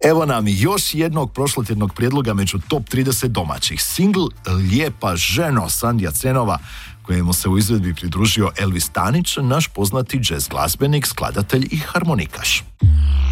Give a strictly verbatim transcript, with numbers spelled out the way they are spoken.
Evo nam još jednog prošlotjednog prijedloga među top trideset domaćih. Singl Lijepa ženo Sandija Cenova, kojemu se u izvedbi pridružio Elvis Stanić, naš poznati jazz glazbenik, skladatelj i harmonikaš.